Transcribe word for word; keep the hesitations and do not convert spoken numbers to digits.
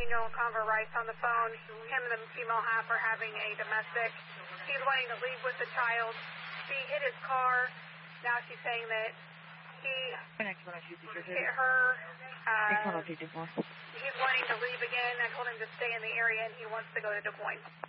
Daniel Conver Rice on the phone. Him and the female half are having a domestic. He's wanting to leave with the child. She hit his car. Now she's saying that he hit her. Uh, he's wanting to leave again. I told him to stay in the area, and he wants to go to Des Moines.